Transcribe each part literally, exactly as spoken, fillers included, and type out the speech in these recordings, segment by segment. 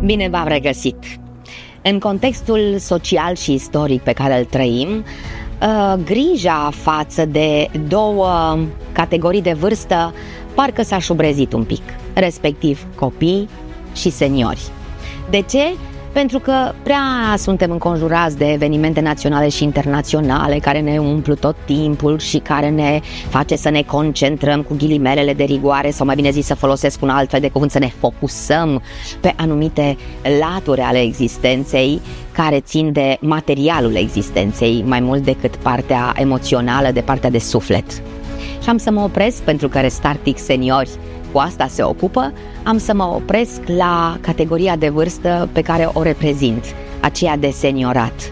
Bine v-am regăsit! În contextul social și istoric pe care îl trăim, grija față de două categorii de vârstă parcă s-a șubrezit un pic, respectiv copii și seniori. De ce? Pentru că prea suntem înconjurați de evenimente naționale și internaționale care ne umplu tot timpul și care ne face să ne concentrăm cu ghilimelele de rigoare, sau mai bine zis, să folosesc un alt fel de cuvânt, să ne focusăm pe anumite laturi ale existenței care țin de materialul existenței mai mult decât partea emoțională, de partea de suflet. Și am să mă opresc, pentru că Restart X Seniori cu asta se ocupă, am să mă opresc la categoria de vârstă pe care o reprezint, aceea de seniorat.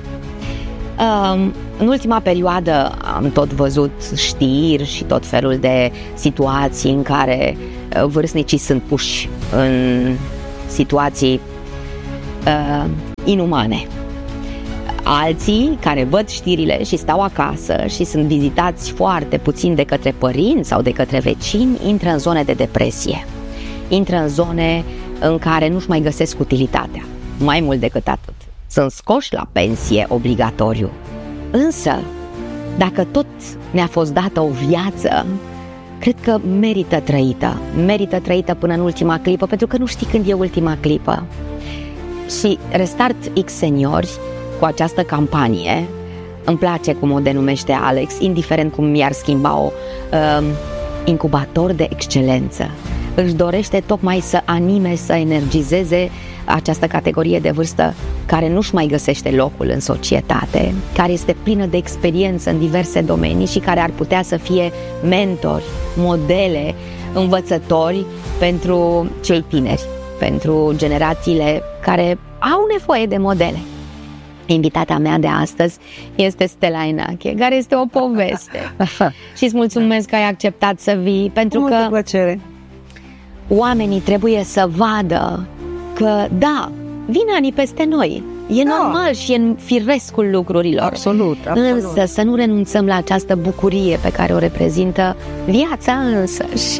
În ultima perioadă am tot văzut știri și tot felul de situații în care vârstnicii sunt puși în situații uh, inumane. Alții care văd știrile și stau acasă și sunt vizitați foarte puțin de către părinți sau de către vecini, intră în zone de depresie, intră în zone în care nu-și mai găsesc utilitatea. Mai mult decât atât, sunt scoși la pensie obligatoriu. Însă, dacă tot ne-a fost dată o viață, cred că merită trăită, merită trăită până în ultima clipă, pentru că nu știi când e ultima clipă. Și Restart X Seniori, cu această campanie, îmi place cum o denumește Alex, indiferent cum mi-ar schimba-o, uh, incubator de excelență. Își dorește tocmai să anime, să energizeze această categorie de vârstă care nu-și mai găsește locul în societate, care este plină de experiență în diverse domenii și care ar putea să fie mentori, modele, învățători pentru cei tineri, pentru generațiile care au nevoie de modele. Invitata mea de astăzi este Stella Enache, care este o poveste. Și îți mulțumesc că ai acceptat să vii, pentru Cu că multă plăcere. Oamenii trebuie să vadă că, da, vin anii peste noi. E da. normal și e în firescul lucrurilor. Absolut, absolut. Însă să nu renunțăm la această bucurie pe care o reprezintă viața însăși.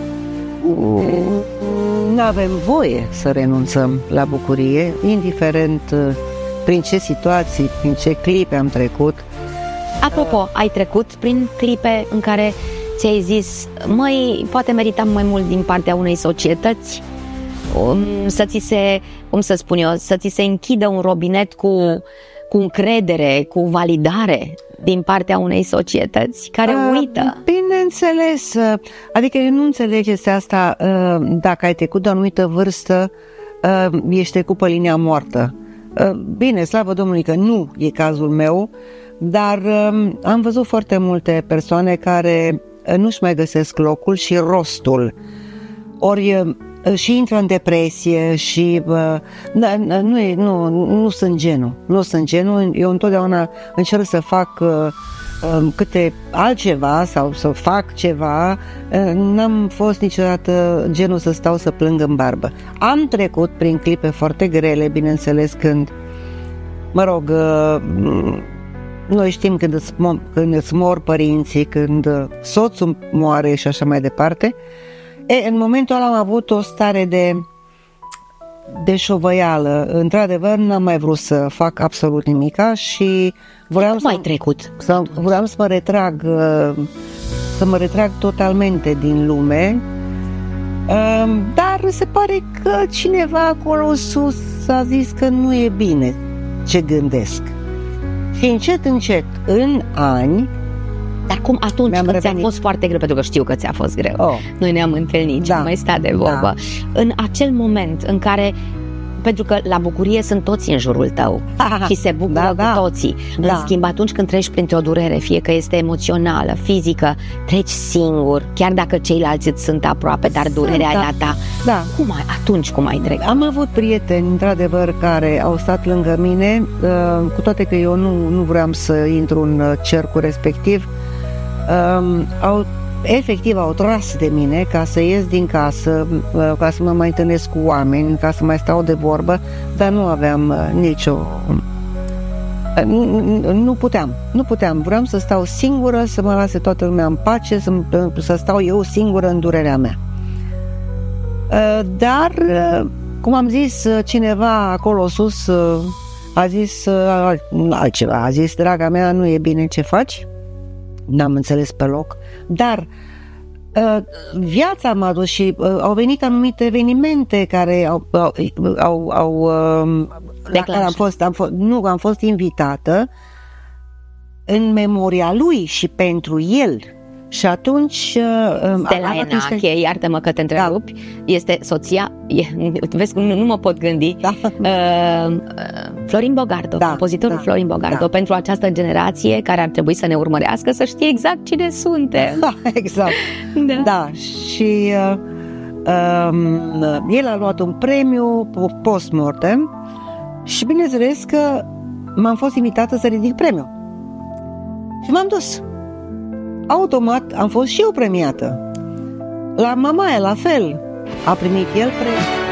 Nu avem voie să renunțăm la bucurie, indiferent prin ce situații, prin ce clipe am trecut. Apropo, ai trecut prin clipe în care ți-ai zis, măi, poate meritam mai mult din partea unei societăți, um, să ți se, cum să spun eu, să ți se închidă un robinet cu, cu încredere, cu validare din partea unei societăți care uh, uită? Bineînțeles, adică eu nu înțeleg este asta, uh, dacă ai trecut de o anumită vârstă, uh, ești trecut pe linia moartă. Bine, slavă Domnului că nu e cazul meu, dar um, am văzut foarte multe persoane care nu-și mai găsesc locul și rostul. Ori uh, și intră în depresie și uh, nu, nu, e, nu, nu sunt genul. Nu sunt genul. Eu întotdeauna încerc să fac uh, uh, câte altceva sau să fac ceva. Uh, n-am fost niciodată genul să stau să plâng în barbă. Am trecut prin clipe foarte grele, bineînțeles, când, mă rog, uh, noi știm când îți, când îți mor părinții, când soțul moare și așa mai departe. E, în momentul ăla am avut o stare de de șovăială. Într-adevăr, n-am mai vrut să fac absolut nimica și vreau să, mai trecut? Să, vreau să mă retrag să mă retrag totalmente din lume, dar se pare că cineva acolo sus a zis că nu e bine ce gândesc. Și încet, încet, în ani. Dar cum atunci, că ți-a fost foarte greu, pentru că știu că ți-a fost greu. Oh. Noi ne-am întâlnit și da. mai sta de vorbă. Da. În acel moment în care, pentru că la bucurie sunt toți în jurul tău ah, și se bucură da, da. cu toții. Da. În schimb, atunci când treci printr-o durere, fie că este emoțională, fizică, treci singur, chiar dacă ceilalți îți sunt aproape, dar durerea da. e a ta. Da. Cum ai, atunci cum ai trecut? Am avut prieteni, într-adevăr, care au stat lângă mine, cu toate că eu nu, nu vreau să intru în cercul respectiv. Um, au, efectiv au tras de mine ca să ies din casă, uh, ca să mă mai întâlnesc cu oameni, ca să mai stau de vorbă, dar nu aveam uh, nicio... Uh, nu, nu puteam, nu puteam, vreau să stau singură, să mă lase toată lumea în pace, să, să stau eu singură în durerea mea. Uh, dar uh, cum am zis, cineva acolo sus a zis altceva, a zis, draga mea, nu e bine ce faci, n-am înțeles pe loc, dar viața m-a dus și au venit anumite evenimente care au, au, au, au la care am fost, am fost, nu, am fost invitată în memoria lui și pentru el. Și atunci Stella Enache, iartă-mă că te întrerupi, da. Este soția, e, vezi, nu, nu mă pot gândi, da. uh, Florin Bogardo, da, compozitorul da, Florin Bogardo, da. Pentru această generație care ar trebui să ne urmărească, să știe exact cine suntem. Da, exact. Da, da. Și uh, um, el a luat un premiu post-mortem și bineînțeles că m-am fost invitată să ridic premiul. Și m-am dus. Automat am fost și eu premiată. La Mamaia, la fel. A primit el premiul.